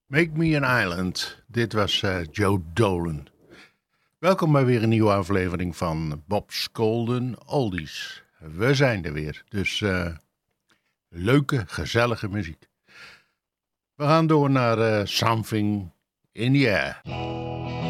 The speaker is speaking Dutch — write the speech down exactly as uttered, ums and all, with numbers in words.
Make Me an Island. Dit was uh, Joe Dolan. Welkom bij weer een nieuwe aflevering van Bob's Golden Oldies. We zijn er weer, dus uh, leuke, gezellige muziek. We gaan door naar uh, Something in the Air.